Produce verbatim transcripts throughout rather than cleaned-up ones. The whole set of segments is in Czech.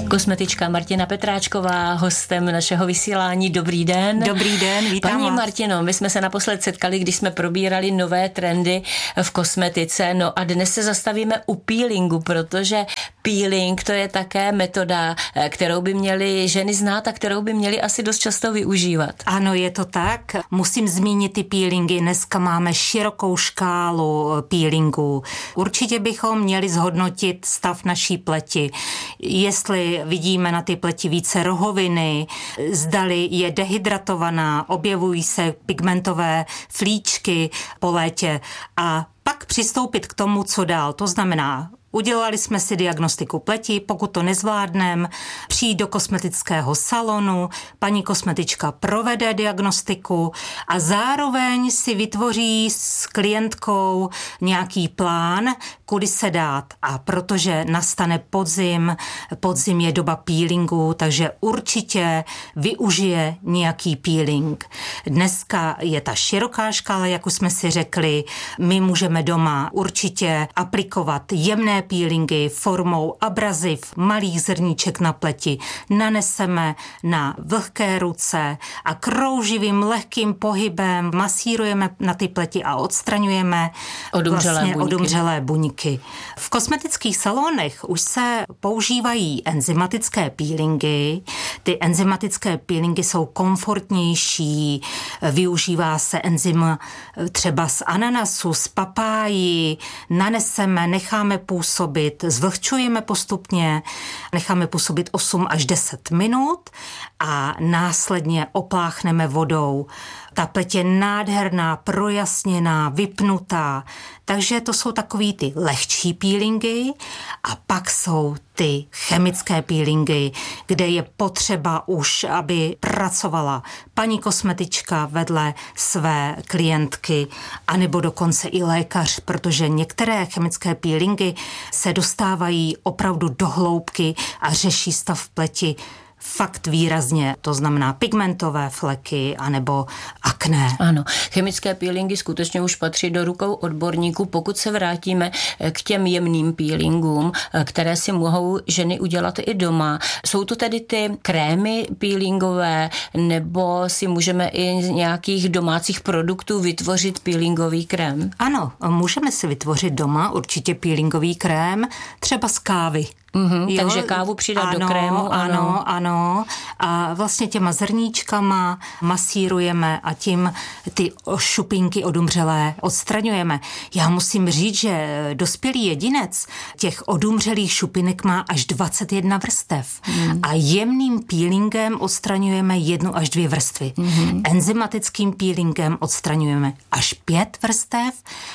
Kosmetička Martina Petráčková, hostem našeho vysílání. Dobrý den. Dobrý den, vítám Paní vás. Martino, my jsme se naposled setkali, když jsme probírali nové trendy v kosmetice, no a dnes se zastavíme u peelingu, protože peeling to je také metoda, kterou by měly ženy znát a kterou by měly asi dost často využívat. Ano, je to tak. Musím zmínit ty peelingy. Dneska máme širokou škálu peelingů. Určitě bychom měli zhodnotit stav naší pleti. Jestli vidíme na ty pleti více rohoviny, zdali je dehydratovaná, objevují se pigmentové flíčky po létě a pak přistoupit k tomu, co dál. To znamená, udělali jsme si diagnostiku pleti, pokud to nezvládneme, přijít do kosmetického salonu, paní kosmetička provede diagnostiku a zároveň si vytvoří s klientkou nějaký plán, kudy se dát. A protože nastane podzim, podzim je doba peelingu, takže určitě využije nějaký peeling. Dneska je ta široká škála, jak už jsme si řekli, my můžeme doma určitě aplikovat jemné peelingy formou abraziv, malých zrníček na pleti. Naneseme na vlhké ruce a krouživým lehkým pohybem masírujeme na ty pleti a odstraňujeme odumřelé vlastně buňky. odumřelé buňky. V kosmetických salonech už se používají enzymatické peelingy. Ty enzymatické peelingy jsou komfortnější, využívá se enzym třeba z ananasu, z papáji, naneseme, necháme působit, zvlhčujeme postupně, necháme působit osm až deset minut a následně opláchneme vodou. Ta pleť je nádherná, projasněná, vypnutá, takže to jsou takový ty lehčí peelingy a pak jsou ty chemické peelingy, kde je potřeba už, aby pracovala paní kosmetička vedle své klientky, anebo dokonce i lékař, protože některé chemické peelingy se dostávají opravdu do hloubky a řeší stav pleti fakt výrazně, to znamená pigmentové fleky anebo akné. Ano, chemické peelingy skutečně už patří do rukou odborníků. Pokud se vrátíme k těm jemným peelingům, které si mohou ženy udělat i doma, jsou to tedy ty krémy peelingové, nebo si můžeme i z nějakých domácích produktů vytvořit peelingový krém? Ano, můžeme si vytvořit doma určitě peelingový krém, třeba z kávy. Mm-hmm, takže kávu přidat ano, do krému, ano. Ano, ano. A vlastně těma zrníčkama masírujeme a tím ty šupinky odumřelé odstraňujeme. Já musím říct, že dospělý jedinec těch odumřelých šupinek má až dvacet jedna vrstev. Mm. A jemným peelingem odstraňujeme jednu až dvě vrstvy. Mm. Enzymatickým peelingem odstraňujeme až pět vrstev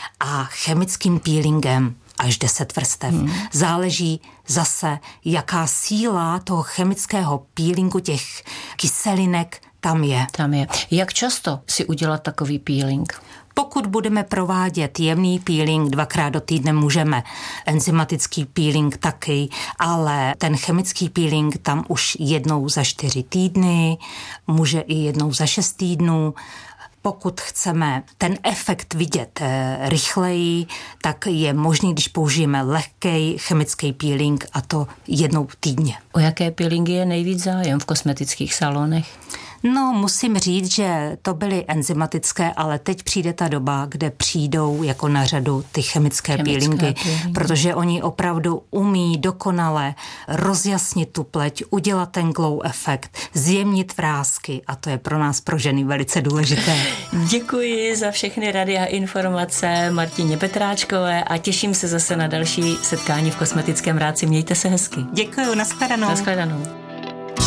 a chemickým peelingem až deset vrstev. Hmm. Záleží zase, jaká síla toho chemického peelingu, těch kyselinek tam je. Tam je. Jak často si udělat takový peeling? Pokud budeme provádět jemný peeling dvakrát do týdne, můžeme. Enzymatický peeling taky, ale ten chemický peeling tam už jednou za čtyři týdny, může i jednou za šest týdnů. Pokud chceme ten efekt vidět e, rychleji, tak je možný, když použijeme lehký chemický peeling a to jednou týdně. O jaké peelingy je nejvíc zájem v kosmetických salonech? No, musím říct, že to byly enzymatické, ale teď přijde ta doba, kde přijdou jako na řadu ty chemické, chemické peelingy, peelingy, protože oni opravdu umí dokonale rozjasnit tu pleť, udělat ten glow efekt, zjemnit vrásky a to je pro nás, pro ženy, velice důležité. Děkuji za všechny rady a informace Martině Petráčkové a těším se zase na další setkání v Kosmetickém rádci. Mějte se hezky. Děkuji, nashledanou. Nashledanou.